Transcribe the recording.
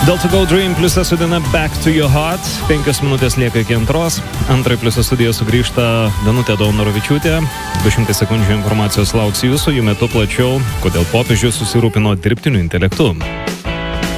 Delta Go Dream pliusą su diena Back to Your Heart. 5 minutės lieka iki antros. Antrai pliusą studiją sugrįžta Danutė Daunoravičiūtė. 200 sekundžių informacijos lauks jūsų, jų metu plačiau, kodėl popiežius susirūpino dirbtiniu intelektu.